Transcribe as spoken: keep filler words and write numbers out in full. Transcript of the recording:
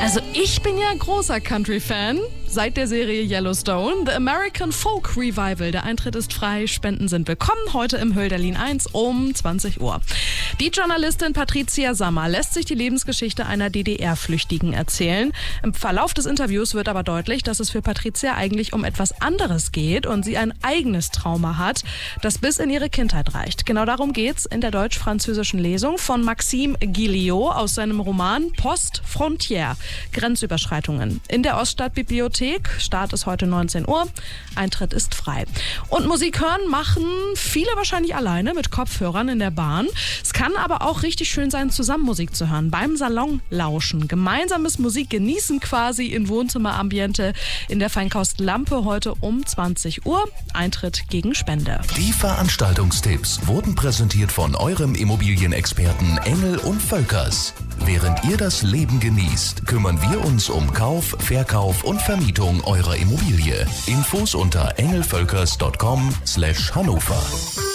Also ich bin ja großer Country-Fan. Seit der Serie Yellowstone, The American Folk Revival. Der Eintritt ist frei, Spenden sind willkommen. Heute im Hölderlin eins um zwanzig Uhr. Die Journalistin Patricia Sammer lässt sich die Lebensgeschichte einer D D R-Flüchtigen erzählen. Im Verlauf des Interviews wird aber deutlich, dass es für Patricia eigentlich um etwas anderes geht und sie ein eigenes Trauma hat, das bis in ihre Kindheit reicht. Genau darum geht's in der deutsch-französischen Lesung von Maxime Guilliot aus seinem Roman Post Frontière, Grenzüberschreitungen. In der Oststadtbibliothek. Start ist heute neunzehn Uhr. Eintritt ist frei. Und Musik hören machen viele wahrscheinlich alleine mit Kopfhörern in der Bahn. Es kann aber auch richtig schön sein, zusammen Musik zu hören. Beim Salonlauschen. Gemeinsames Musik genießen quasi in Wohnzimmerambiente in der Feinkost Lampe heute um zwanzig Uhr. Eintritt gegen Spende. Die Veranstaltungstipps wurden präsentiert von eurem Immobilienexperten Engel und Völkers. Während ihr das Leben genießt, kümmern wir uns um Kauf, Verkauf und Vermietung eurer Immobilie. Infos unter engelvölkers punkt com slash Hannover.